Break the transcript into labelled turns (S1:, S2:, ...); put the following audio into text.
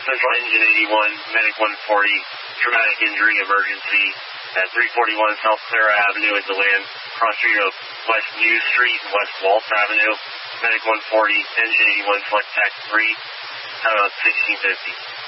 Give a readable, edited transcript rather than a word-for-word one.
S1: Central Engine 81, Medic 140, traumatic injury emergency at 341 South Clara Avenue at DeLand, cross street of West New Street and West Waltz Avenue. Medic 140, Engine 81, select TAC 3, 1650.